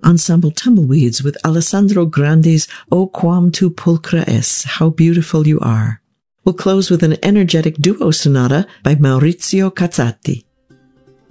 Ensemble Tumbleweeds with Alessandro Grandi's O Quam Tu Pulchra Es, How Beautiful You Are. We'll close with an energetic duo sonata by Maurizio Cazzati.